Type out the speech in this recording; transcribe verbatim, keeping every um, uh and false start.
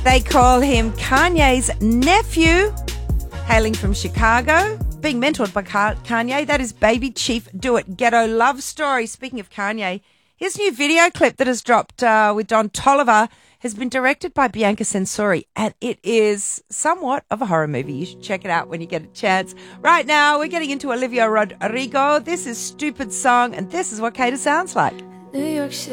They call him Kanye's nephew, hailing from Chicago, being mentored by Kanye. That is Baby Chief Do It Ghetto Love Story. Speaking of Kanye, his new video clip that has dropped uh, with Don Toliver has been directed by Bianca Censori, and it is somewhat of a horror movie. You should check it out when you get a chance. Right now, we're getting into Olivia Rodrigo. This is Stupid Song, and this is what Kata sounds like. New York City.